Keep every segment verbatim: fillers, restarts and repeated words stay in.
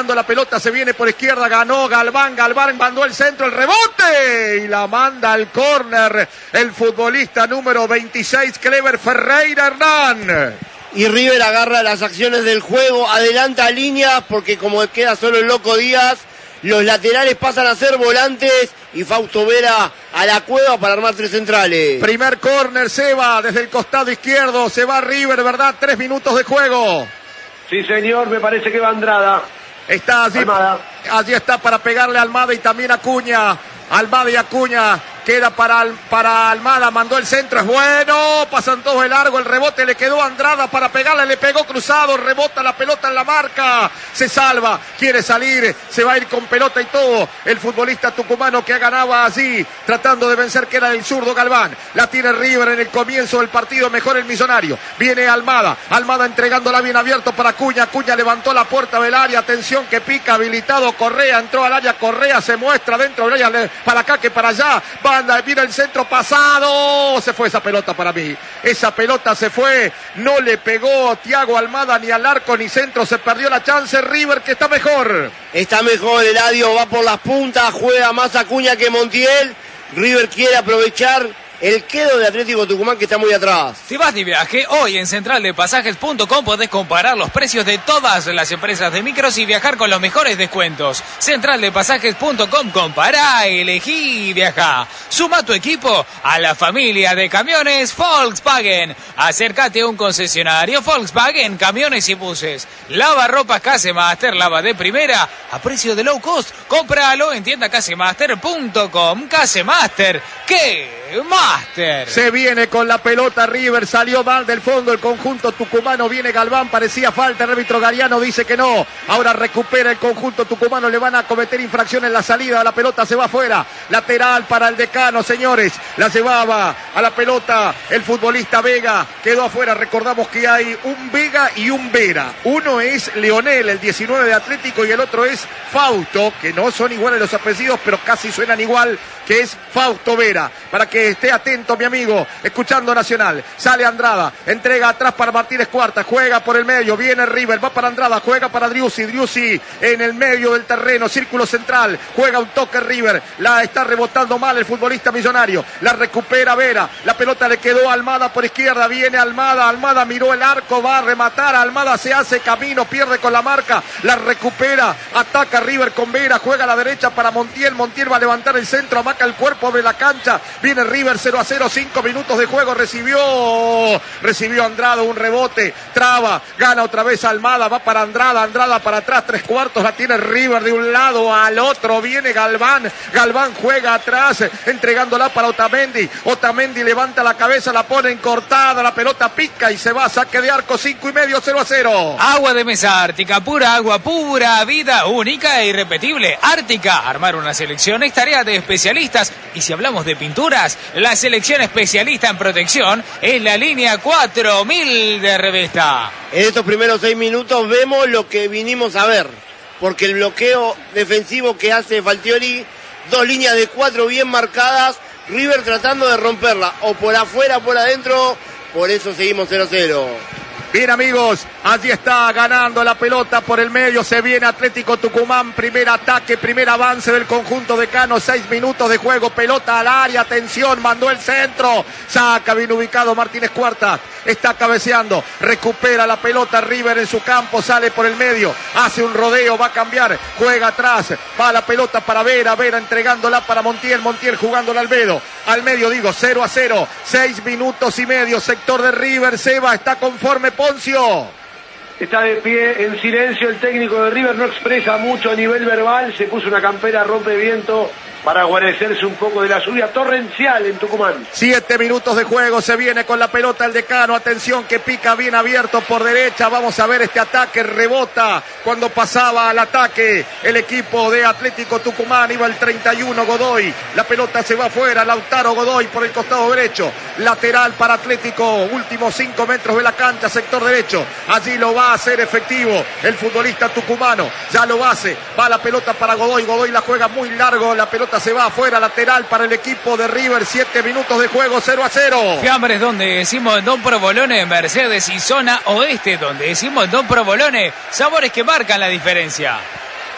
ganando la pelota, se viene por izquierda, ganó Galván, Galván mandó el centro, el rebote y la manda al córner el futbolista número veintiséis, Clever Ferreira Hernán. Y River agarra las acciones del juego, adelanta líneas porque como queda solo el Loco Díaz, los laterales pasan a ser volantes y Fausto Vera a la cueva para armar tres centrales. Primer córner, se va desde el costado izquierdo, se va River, ¿verdad? Tres minutos de juego. Sí, señor, me parece que va Andrada. Está allí, allí está para pegarle a Almada y también a Acuña. Almada y Acuña, queda para, para Almada, mandó el centro, es bueno, pasan todos de largo, el rebote le quedó a Andrada para pegarle, le pegó cruzado, rebota la pelota en la marca, se salva, quiere salir, se va a ir con pelota y todo, el futbolista tucumano que ganaba así, tratando de vencer, que era el zurdo Galván, la tiene River en el comienzo del partido, mejor el Millonario, viene Almada, Almada entregándola bien abierto para Acuña, Acuña levantó la puerta del área, atención que pica, habilitado Correa, entró al área, Correa se muestra dentro del área, para acá que para allá, banda, mira el centro pasado, se fue esa pelota para mí, esa pelota se fue, no le pegó Thiago Almada ni al arco ni centro, se perdió la chance, River que está mejor. Está mejor, Eladio va por las puntas, juega más Acuña que Montiel, River quiere aprovechar el quedo de Atlético Tucumán que está muy atrás. Si vas de viaje, hoy en central de pasajes punto com podés comparar los precios de todas las empresas de micros y viajar con los mejores descuentos. central de pasajes punto com, compará, elegí y viajá. Suma tu equipo a la familia de camiones Volkswagen. Acércate a un concesionario Volkswagen, camiones y buses. Lava ropas Casemaster, lava de primera a precio de low cost. Cómpralo en tienda casemaster punto com. Casemaster, ¿qué más? Se viene con la pelota River, salió mal del fondo el conjunto tucumano, viene Galván, parecía falta, el árbitro Gariano dice que no, ahora recupera el conjunto tucumano, le van a cometer infracción en la salida, la pelota se va afuera, lateral para el Decano, señores, la llevaba a la pelota el futbolista Vega, quedó afuera, recordamos que hay un Vega y un Vera, uno es Leonel, el diecinueve de Atlético, y el otro es Fausto, que no son iguales los apellidos, pero casi suenan igual, que es Fausto Vera, para que esté atento mi amigo, escuchando Nacional, sale Andrada, entrega atrás para Martínez Cuarta, juega por el medio, viene River, va para Andrada, juega para Driussi, Driussi en el medio del terreno, círculo central, juega un toque River, la está rebotando mal el futbolista Millonario, la recupera Vera, la pelota le quedó a Almada por izquierda, viene Almada, Almada miró el arco, va a rematar, Almada se hace camino, pierde con la marca, la recupera, ataca River con Vera, juega a la derecha para Montiel, Montiel va a levantar el centro, amaca el cuerpo, abre la cancha, viene River cero a cero, cinco minutos de juego, recibió, recibió Andrada un rebote, traba, gana otra vez Almada, va para Andrada, Andrada para atrás, tres cuartos, la tiene River de un lado al otro, viene Galván, Galván juega atrás, entregándola para Otamendi, Otamendi levanta la cabeza, la pone en cortada, la pelota pica y se va, saque de arco, cinco y medio, cero a cero. Agua de mesa Ártica, pura agua, pura vida, única e irrepetible. Ártica, armar una selección es tarea de especialistas, y si hablamos de pinturas, la selección especialista en protección es la línea cuatro mil de Revesta. En estos primeros seis minutos vemos lo que vinimos a ver, porque el bloqueo defensivo que hace Falcioni, dos líneas de cuatro bien marcadas, River tratando de romperla, o por afuera o por adentro, por eso seguimos cero a cero. Bien amigos, allí está ganando la pelota por el medio, se viene Atlético Tucumán, primer ataque, primer avance del conjunto Decano, seis minutos de juego, pelota al área, atención, mandó el centro, saca bien ubicado Martínez Cuarta, está cabeceando, recupera la pelota River en su campo, sale por el medio, hace un rodeo, va a cambiar, juega atrás, va la pelota para Vera, Vera entregándola para Montiel, Montiel jugándola al medio, al medio digo, cero a cero, seis minutos y medio, sector de River, Seba está conforme Poncio. Está de pie en silencio el técnico de River, no expresa mucho a nivel verbal, se puso una campera rompe viento para guarecerse un poco de la lluvia torrencial en Tucumán. Siete minutos de juego, se viene con la pelota el Decano, atención que pica bien abierto por derecha, vamos a ver este ataque, rebota cuando pasaba al ataque el equipo de Atlético Tucumán, iba el treinta y uno Godoy, la pelota se va afuera, Lautaro Godoy por el costado derecho, lateral para Atlético, últimos cinco metros de la cancha, sector derecho, allí lo va a hacer efectivo el futbolista tucumano, ya lo hace, va la pelota para Godoy, Godoy la juega muy largo, la pelota se va afuera, lateral para el equipo de River, siete minutos de juego, cero a cero. Fiambres donde decimos Don Provolone, Mercedes y zona oeste donde decimos Don Provolone, sabores que marcan la diferencia.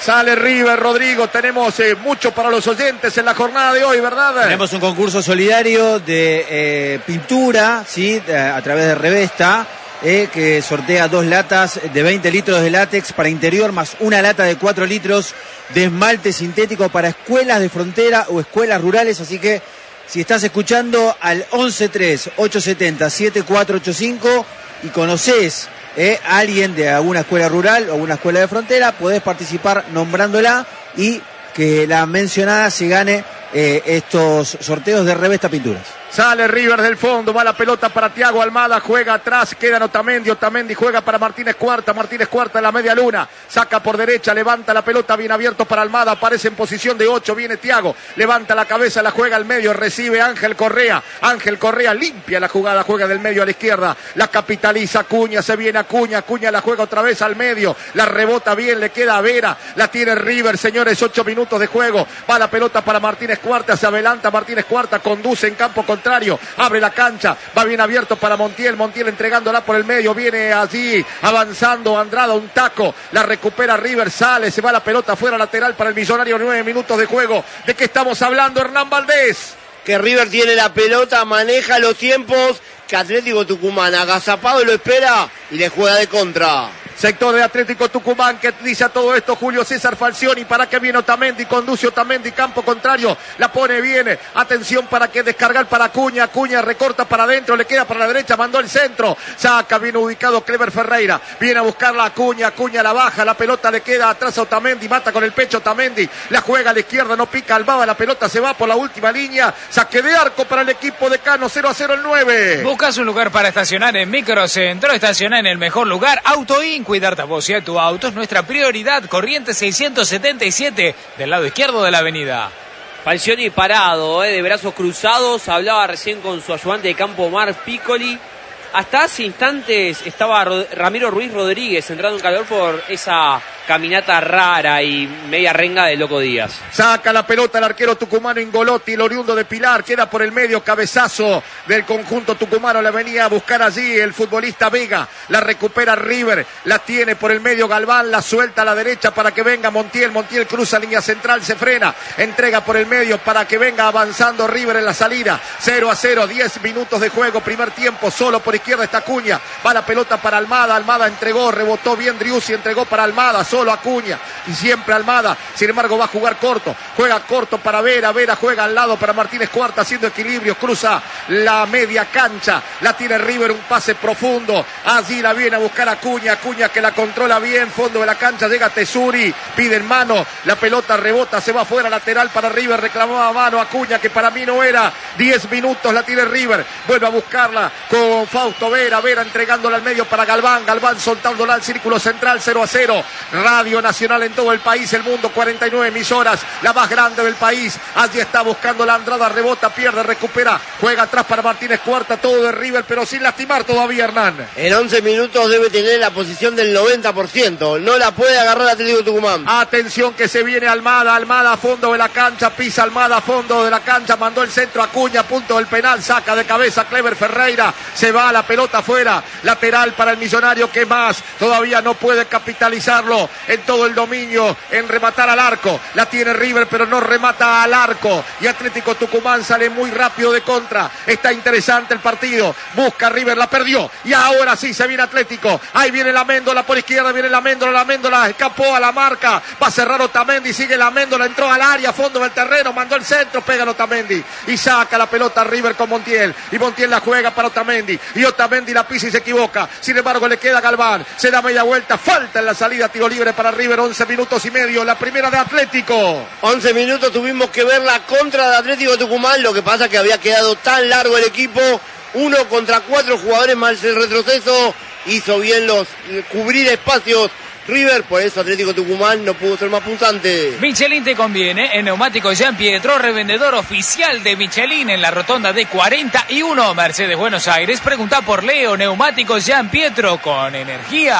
Sale River, Rodrigo. Tenemos eh, mucho para los oyentes en la jornada de hoy, ¿verdad? Tenemos un concurso solidario de eh, pintura, ¿sí? A través de Revesta, eh, que sortea dos latas de veinte litros de látex para interior, más una lata de cuatro litros de esmalte sintético para escuelas de frontera o escuelas rurales. Así que si estás escuchando al once tres ocho siete cero siete cuatro ocho cinco y conoces Eh, alguien de alguna escuela rural o alguna escuela de frontera, podés participar nombrándola y que la mencionada se gane eh, estos sorteos de Revesta Pinturas. Sale River del fondo, va la pelota para Thiago Almada, juega atrás, queda Otamendi, Otamendi juega para Martínez Cuarta, Martínez Cuarta en la media luna, saca por derecha, levanta la pelota, bien abierto para Almada, aparece en posición de ocho, viene Thiago, levanta la cabeza, la juega al medio, recibe Ángel Correa, Ángel Correa limpia la jugada, juega del medio a la izquierda, la capitaliza Acuña, se viene Acuña, Acuña la juega otra vez al medio, la rebota bien, le queda a Vera, la tiene River, señores, ocho minutos de juego, va la pelota para Martínez Cuarta, se adelanta Martínez Cuarta, conduce en campo contrario, abre la cancha, va bien abierto para Montiel, Montiel entregándola por el medio, viene allí avanzando Andrada, un taco, la recupera River, sale, se va la pelota fuera lateral para el Millonario, nueve minutos de juego. ¿De qué estamos hablando, Hernán Valdés? Que River tiene la pelota, maneja los tiempos, que Atlético Tucumán agazapado lo espera y le juega de contra. Sector de Atlético Tucumán que dice a todo esto Julio César Falcioni, para que viene Otamendi, conduce Otamendi, campo contrario, la pone bien, atención para que descargar para Acuña, Acuña recorta para adentro, le queda para la derecha, mandó el centro, saca, bien ubicado Clever Ferreira, viene a buscarla Acuña, Acuña la baja, la pelota le queda atrás a Otamendi, mata con el pecho Otamendi, la juega a la izquierda, no pica al baba, la pelota se va por la última línea, saque de arco para el equipo de Cano, cero a cero el nueve. ¿Buscas un lugar para estacionar en Microcentro? Estaciona en el mejor lugar, Autoin. Cuidarte a vos y a tu auto es nuestra prioridad. Corrientes seiscientos setenta y siete, del lado izquierdo de la avenida. Falcioni parado, eh, de brazos cruzados. Hablaba recién con su ayudante de campo, Omar Piccoli. Hasta hace instantes estaba Ramiro Ruiz Rodríguez entrando en calor por esa caminata rara y media renga de Loco Díaz. Saca la pelota el arquero tucumano Ingolotti, el oriundo de Pilar, queda por el medio, cabezazo del conjunto tucumano, la venía a buscar allí el futbolista Vega, la recupera River, la tiene por el medio Galván, la suelta a la derecha para que venga Montiel, Montiel cruza línea central, se frena, entrega por el medio para que venga avanzando River en la salida, cero a cero, diez minutos de juego, primer tiempo, solo por izquierda está Acuña, va la pelota para Almada, Almada entregó, rebotó bien Driussi, entregó para Almada, solo Acuña y siempre Almada, sin embargo va a jugar corto, juega corto para Vera, Vera juega al lado para Martínez Cuarta haciendo equilibrio, cruza la media cancha, la tiene River, un pase profundo, allí la viene a buscar Acuña, Acuña que la controla bien, fondo de la cancha, llega Tesuri, pide en mano, la pelota rebota, se va fuera, lateral para River, reclamaba mano Acuña que para mí no era, diez minutos la tiene River, vuelve a buscarla con Fausto Vera, Vera entregándola al medio para Galván, Galván soltándola al círculo central, cero a cero, Radio Nacional en todo el país, el mundo, cuarenta y nueve emisoras, la más grande del país, allí está buscando la Andrada, rebota, pierde, recupera, juega atrás para Martínez Cuarta, todo de River, pero sin lastimar todavía Hernán. En once minutos debe tener la posición del noventa por ciento, no la puede agarrar Atlético Tucumán. Atención que se viene Almada, Almada a fondo de la cancha, pisa Almada a fondo de la cancha, mandó el centro Acuña, punto del penal, saca de cabeza Clever Ferreira, se va la pelota afuera, lateral para el Millonario, que más, todavía no puede capitalizarlo en todo el dominio, en rematar al arco, la tiene River pero no remata al arco y Atlético Tucumán sale muy rápido de contra, está interesante el partido, busca River, la perdió y ahora sí se viene Atlético, ahí viene la Méndola por izquierda, viene la Méndola, la Méndola escapó a la marca, va a cerrar Otamendi, sigue la Méndola, entró al área, fondo del terreno, mandó el centro, pega Otamendi y saca la pelota River con Montiel y Montiel la juega para Otamendi y Otamendi la pisa y se equivoca, sin embargo le queda Galván, se da media vuelta, falta en la salida, tiro libre para River, once minutos y medio, la primera de Atlético. once minutos tuvimos que ver la contra de Atlético Tucumán, lo que pasa que había quedado tan largo el equipo, uno contra cuatro jugadores más el retroceso, hizo bien los cubrir espacios River, por eso Atlético Tucumán no pudo ser más punzante. Michelin te conviene, en Neumáticos Jean Pietro, revendedor oficial de Michelin en la rotonda de cuarenta y uno, Mercedes Buenos Aires. Pregunta por Leo, Neumáticos Jean Pietro, con energía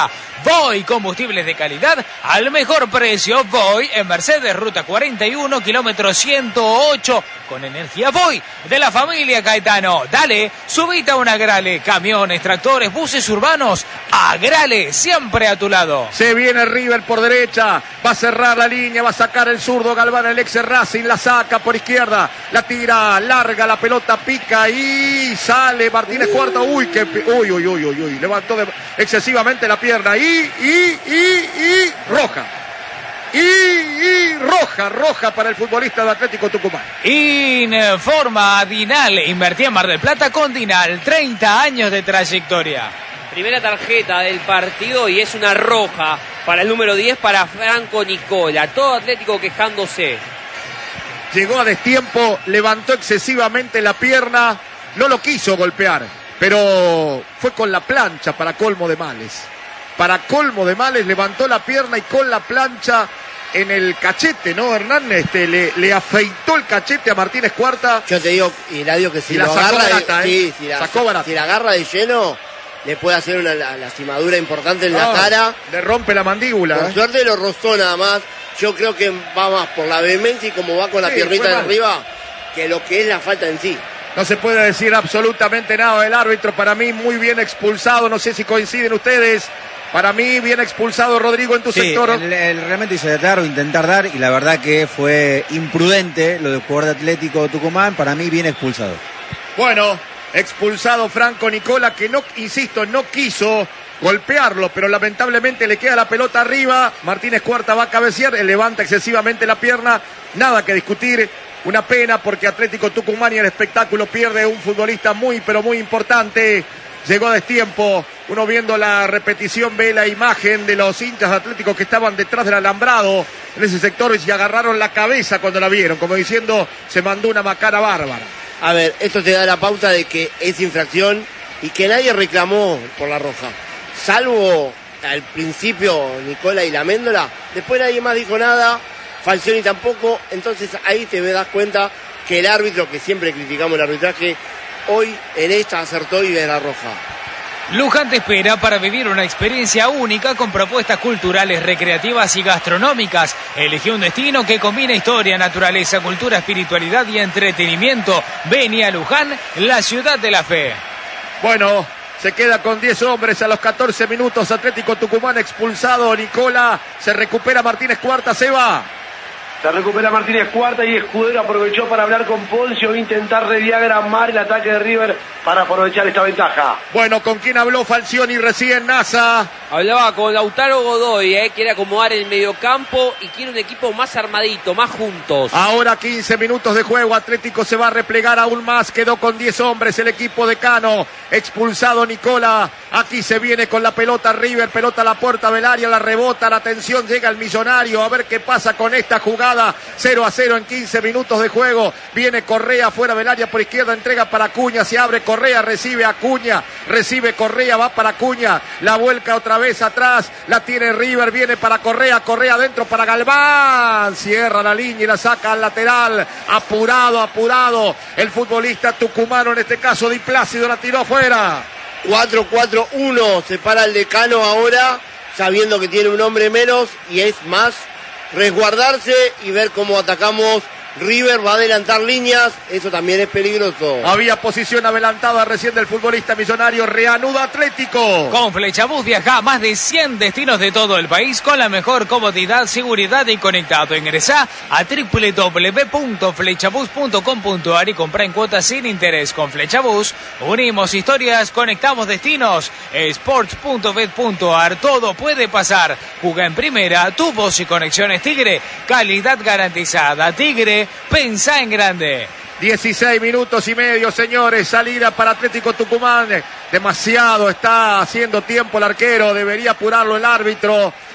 Voy, combustibles de calidad al mejor precio. Voy en Mercedes, ruta cuarenta y uno, kilómetro ciento ocho, con energía Voy de la familia Caetano. Dale, subite a una Agrale. Camiones, tractores, buses urbanos. Agrale, siempre a tu lado. Se viene River por derecha, va a cerrar la línea, va a sacar el zurdo Galván, el ex Racing, la saca por izquierda, la tira larga, la pelota pica y sale Martínez Cuarta. Uy, que uy, uy, uy, uy, uy, levantó de, excesivamente la pierna y, y, y, y, roja. Y, y roja, roja para el futbolista de Atlético Tucumán. Informa Dinal, invertí en Mar del Plata con Dinal, treinta años de trayectoria. Primera tarjeta del partido y es una roja para el número diez, para Franco Nicola. Todo Atlético quejándose. Llegó a destiempo, levantó excesivamente la pierna, no lo quiso golpear, pero fue con la plancha para colmo de males. Para colmo de males levantó la pierna y con la plancha en el cachete, ¿no, Hernán? Este, le, le afeitó el cachete a Martínez Cuarta. Yo te digo, Hilario, que si y la lo sacó agarra, barata, de, ¿eh? sí, si, la, Sacó barata. si la agarra de lleno, le puede hacer una la, lastimadura importante en No, la cara. le rompe la mandíbula. Por ¿eh? suerte lo rozó nada más. Yo creo que va más por la vehemencia y como va con la Sí, piernita fue de mal. arriba, que lo que es la falta en sí. No se puede decir absolutamente nada del árbitro. Para mí, muy bien expulsado. No sé si coinciden ustedes. Para mí, bien expulsado, Rodrigo, en tu Sí, sector. el, el realmente hizo tratar o intentar dar, y la verdad que fue imprudente lo del jugador de Atlético Tucumán. Para mí, bien expulsado. Bueno, expulsado Franco Nicola, que no, insisto, no quiso golpearlo, pero lamentablemente le queda la pelota arriba. Martínez Cuarta va a cabecear, él levanta excesivamente la pierna. Nada que discutir. Una pena porque Atlético Tucumán y el espectáculo pierde un futbolista muy, pero muy importante. Llegó a destiempo. Uno viendo la repetición ve la imagen de los hinchas atléticos que estaban detrás del alambrado en ese sector y agarraron la cabeza cuando la vieron, como diciendo, se mandó una macana bárbara. A ver, esto te da la pauta de que es infracción y que nadie reclamó por la roja. Salvo al principio Nicola y la Méndola, después nadie más dijo nada, Falcioni tampoco, entonces ahí te das cuenta que el árbitro, que siempre criticamos el arbitraje, hoy en esta acertó y ve la roja. Luján te espera para vivir una experiencia única con propuestas culturales, recreativas y gastronómicas. Elegí un destino que combina historia, naturaleza, cultura, espiritualidad y entretenimiento. Vení a Luján, la ciudad de la fe. Bueno, se queda con diez hombres a los catorce minutos. Atlético Tucumán expulsado. Nicola, se recupera Martínez Cuarta, se va. Se recupera Martínez Cuarta y Escudero aprovechó para hablar con Poncio e intentar rediagramar el ataque de River para aprovechar esta ventaja. Bueno, ¿con quién habló Falcioni recién, NASA? Hablaba con Lautaro Godoy, eh, quiere acomodar el mediocampo y quiere un equipo más armadito, más juntos. Ahora quince minutos de juego. Atlético se va a replegar aún más. Quedó con diez hombres el equipo de Cano. Expulsado Nicola. Aquí se viene con la pelota River. Pelota a la puerta del área. La rebota. La atención llega el Millonario. A ver qué pasa con esta jugada. cero a cero en quince minutos de juego. Viene Correa fuera del área por izquierda. Entrega para Acuña. Se abre Correa. Recibe Acuña. Recibe Correa. Va para Acuña. La vuelca otra vez atrás. La tiene River. Viene para Correa. Correa adentro para Galván. Cierra la línea y la saca al lateral. Apurado, apurado. El futbolista tucumano, en este caso Di Plácido, la tiró afuera. cuatro cuatro uno, se para el decano ahora, sabiendo que tiene un hombre menos y es más resguardarse y ver cómo atacamos. River va a adelantar líneas, eso también es peligroso. Había posición adelantada recién del futbolista Millonario. Reanuda Atlético. Con Flechabús viaja a más de cien destinos de todo el país con la mejor comodidad, seguridad y conectado. Ingresá a doble u doble u doble u punto flechabús punto com punto a r y compra en cuotas sin interés. Con Flechabús unimos historias, conectamos destinos. sports punto bet punto a r, todo puede pasar. Juega en primera, tu voz y conexiones Tigre. Calidad garantizada. Tigre, pensá en grande. dieciséis minutos y medio, señores. Salida para Atlético Tucumán. Demasiado está haciendo tiempo el arquero. Debería apurarlo el árbitro.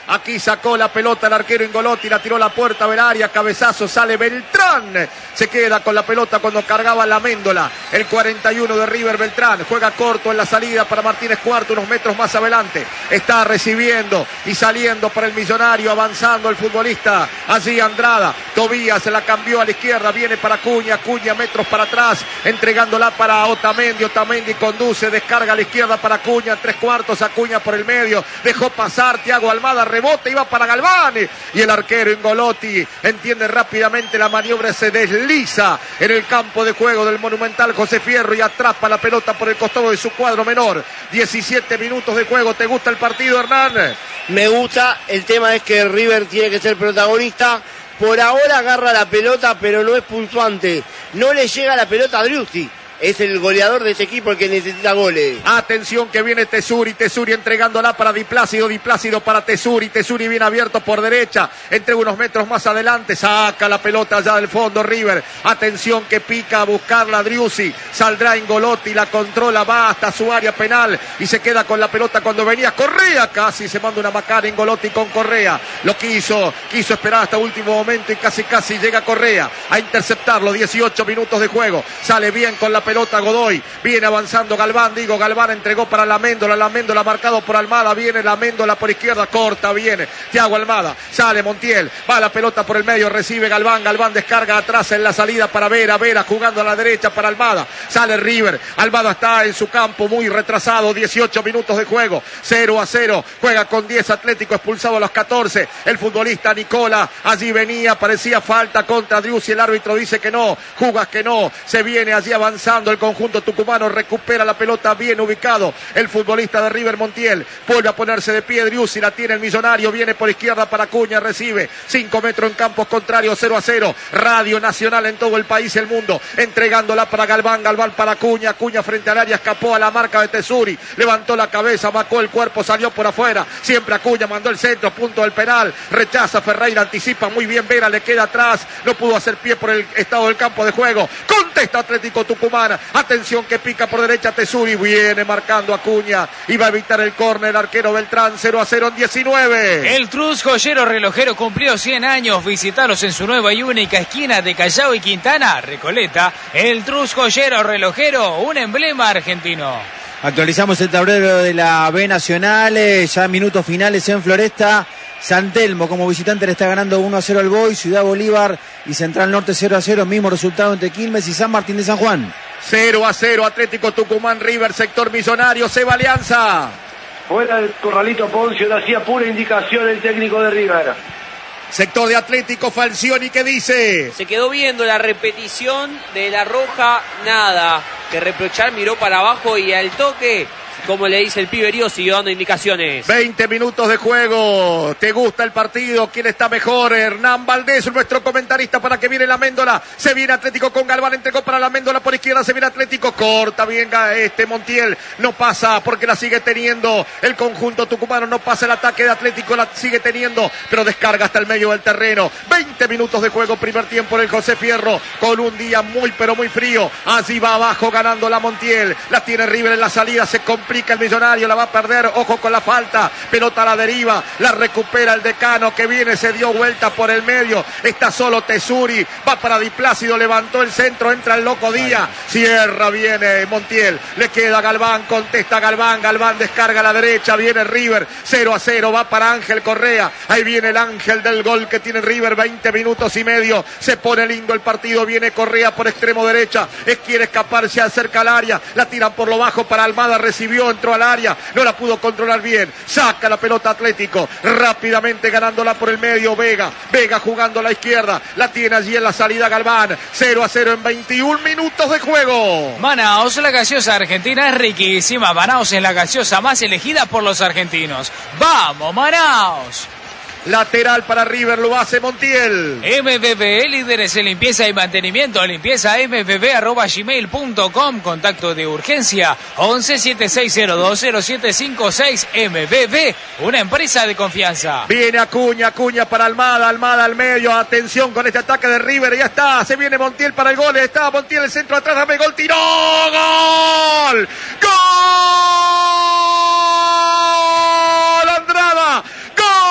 Aquí sacó la pelota el arquero Ingolotti, la tiró a la puerta del área, cabezazo, sale Beltrán. Se queda con la pelota cuando cargaba la Méndola. El cuarenta y uno de River, Beltrán. Juega corto en la salida para Martínez Cuarto, unos metros más adelante. Está recibiendo y saliendo para el Millonario, avanzando el futbolista. Allí Andrada. Tobías se la cambió a la izquierda, viene para Acuña. Acuña metros para atrás, entregándola para Otamendi. Otamendi conduce, descarga a la izquierda para Acuña. Tres cuartos, Acuña por el medio. Dejó pasar Thiago Almada, rebote, iba para Galván. Y el arquero Ingolotti entiende rápidamente la maniobra, se desliza en el campo de juego del Monumental José Fierro y atrapa la pelota por el costado de su cuadro menor. diecisiete minutos de juego. ¿Te gusta el partido, Hernán? Me gusta, el tema es que River tiene que ser protagonista. Por ahora agarra la pelota, pero no es puntuante. No le llega la pelota a Driussi. Es el goleador de ese equipo el que necesita goles. Atención que viene Tesuri, Tesuri entregándola para Di Plácido, Di Plácido para Tesuri, Tesuri bien abierto por derecha, entrega unos metros más adelante, saca la pelota allá del fondo River. Atención que pica a buscarla Driussi, saldrá Ingolotti, la controla, va hasta su área penal y se queda con la pelota cuando venía Correa, casi se manda una macana Ingolotti con Correa, lo quiso, quiso esperar hasta último momento y casi casi llega Correa a interceptarlo. Dieciocho minutos de juego, sale bien con la pelota Godoy, viene avanzando Galván, digo Galván entregó para la Méndola, la Méndola marcado por Almada, viene la Méndola por izquierda, corta, viene Thiago Almada, sale Montiel, va la pelota por el medio, recibe Galván, Galván descarga atrás en la salida para Vera, Vera jugando a la derecha para Almada, sale River, Almada está en su campo muy retrasado, dieciocho minutos de juego, cero a cero, juega con diez Atlético, expulsado a los catorce, el futbolista Nicola, allí venía, parecía falta contra Driussi, el árbitro dice que no, jugas que no, se viene allí avanzando el conjunto tucumano, recupera la pelota bien ubicado el futbolista de River Montiel, vuelve a ponerse de pie Driussi, la tiene el Millonario, viene por izquierda para Acuña, recibe cinco metros en campos contrarios, cero a cero, Radio Nacional en todo el país y el mundo, entregándola para Galván, Galván para Acuña, Acuña frente al área, escapó a la marca de Tesuri, levantó la cabeza, macó el cuerpo, salió por afuera, siempre Acuña, mandó el centro, punto del penal, rechaza Ferreira, anticipa muy bien Vera, le queda atrás, no pudo hacer pie por el estado del campo de juego, contesta Atlético Tucumán. Atención que pica por derecha Tesuri, viene marcando Acuña y va a evitar el córner el arquero Beltrán, cero a cero en diecinueve. El Trus Joyero Relojero cumplió cien años, visitaros en su nueva y única esquina de Callao y Quintana, Recoleta. El Trus Joyero Relojero, un emblema argentino. Actualizamos el tablero de la B Nacional, eh, ya minutos finales en Floresta. San Telmo como visitante le está ganando uno a cero al Boy, Ciudad Bolívar y Central Norte cero a cero, mismo resultado entre Quilmes y San Martín de San Juan. cero a cero, Atlético Tucumán, River, sector Millonario, Seba Alianza. Fuera el Corralito Poncio, le hacía pura indicación el técnico de River. Sector de Atlético, Falcioni, ¿qué dice? Se quedó viendo la repetición de la roja, nada que reprochar, miró para abajo y al toque, como le dice el piberío, siguió dando indicaciones. veinte minutos de juego. ¿Te gusta el partido? ¿Quién está mejor? Hernán Valdés, nuestro comentarista, para que viene la Méndola. Se viene Atlético con Galván, entregó para la Méndola por izquierda, se viene Atlético, corta bien este Montiel, no pasa porque la sigue teniendo el conjunto tucumano, no pasa el ataque de Atlético, la sigue teniendo, pero descarga hasta el medio del terreno. veinte minutos de juego, primer tiempo en el José Fierro, con un día muy pero muy frío. Así va abajo ganando la Montiel, la tiene River en la salida, se complica el Millonario, la va a perder, ojo con la falta, pelota a la deriva, la recupera el Decano que viene, se dio vuelta por el medio, está solo Tesuri, va para Di Plácido, levantó el centro, entra el Loco Díaz, cierra, viene Montiel, le queda Galván, contesta Galván, Galván descarga a la derecha, viene River, cero a cero, va para Ángel Correa, ahí viene el ángel del gol que tiene River, veinte minutos y medio, se pone lindo el partido, viene Correa por extremo derecha, es, quiere escapar, se acerca al área, la tiran por lo bajo para Almada, recibió, entró al área, no la pudo controlar bien, saca la pelota Atlético, rápidamente ganándola por el medio, Vega, Vega jugando a la izquierda, la tiene allí en la salida Galván, cero a cero en veintiún minutos de juego. Manaos, la gaseosa argentina es riquísima, Manaos es la gaseosa más elegida por los argentinos. ¡Vamos, Manaos! Lateral para River, lo hace Montiel. M V B, líderes en limpieza y mantenimiento, limpieza m v b arroba gmail punto com, contacto de urgencia once siete seis cero dos cero siete cinco seis. M V B, una empresa de confianza. Viene Acuña, Acuña para Almada, Almada al medio, atención con este ataque de River, ya está, se viene Montiel para el gol, está Montiel, el centro atrás, dame gol, tiró, gol,